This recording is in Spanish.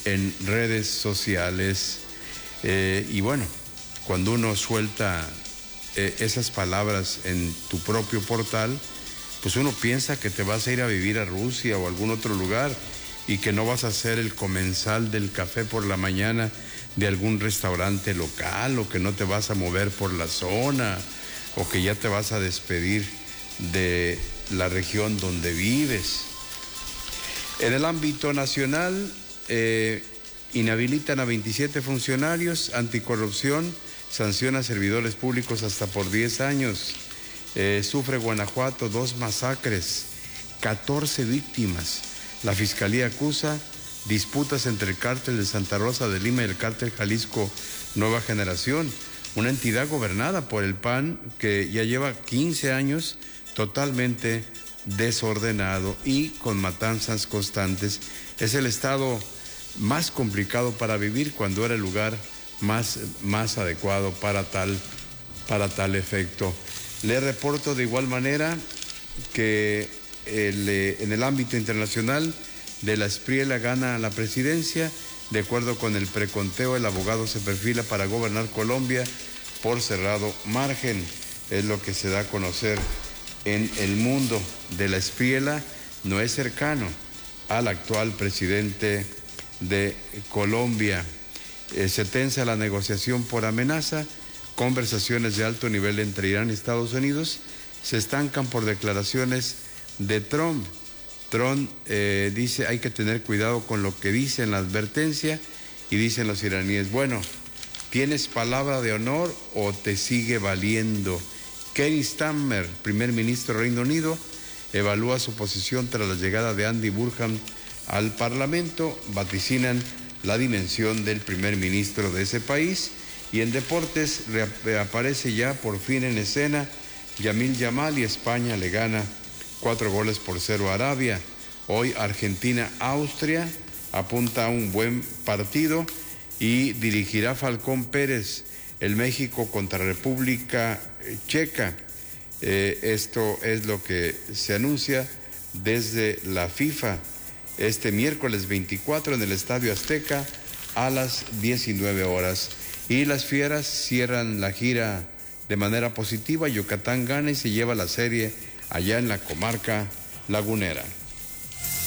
en redes sociales. Y bueno, cuando uno suelta esas palabras en tu propio portal, pues uno piensa que te vas a ir a vivir a Rusia o a algún otro lugar y que no vas a ser el comensal del café por la mañana de algún restaurante local, o que no te vas a mover por la zona, o que ya te vas a despedir de la región donde vives. En el ámbito nacional, inhabilitan a 27 funcionarios, anticorrupción, sanciona a servidores públicos hasta por 10 años. Sufre Guanajuato 2 masacres, 14 víctimas. La Fiscalía acusa disputas entre el cártel de Santa Rosa de Lima y el cártel Jalisco Nueva Generación, una entidad gobernada por el PAN que ya lleva 15 años totalmente desordenado y con matanzas constantes. Es el estado más complicado para vivir cuando era el lugar más adecuado para tal efecto. Le reporto de igual manera que en el ámbito internacional, de la Espriella gana la presidencia. De acuerdo con el preconteo, el abogado se perfila para gobernar Colombia por cerrado margen. Es lo que se da a conocer en el mundo. De la Espriella no es cercano al actual presidente de Colombia. Se tensa la negociación por amenaza. Conversaciones de alto nivel entre Irán y Estados Unidos se estancan por declaraciones de Trump. Trump dice hay que tener cuidado con lo que dice en la advertencia, y dicen los iraníes, bueno, ¿tienes palabra de honor o te sigue valiendo? Keir Starmer, primer ministro del Reino Unido, evalúa su posición tras la llegada de Andy Burnham al Parlamento. Vaticinan la dimensión del primer ministro de ese país. Y en deportes reaparece ya por fin en escena Yamil Yamal, y España le gana 4-0 a Arabia. Hoy Argentina-Austria apunta a un buen partido y dirigirá Falcón Pérez. El México contra República Checa. Esto es lo que se anuncia desde la FIFA este miércoles 24 en el Estadio Azteca a las 19 horas. Y las Fieras cierran la gira de manera positiva. Yucatán gana y se lleva la serie allá en la comarca lagunera.